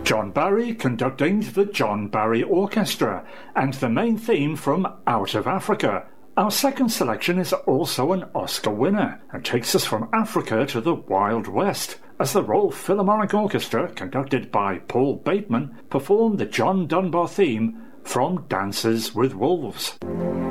John Barry conducting the John Barry Orchestra and the main theme from Out of Africa. Our second selection is also an Oscar winner and takes us from Africa to the Wild West as the Royal Philharmonic Orchestra, conducted by Paul Bateman, performed the John Dunbar theme from Dances with Wolves.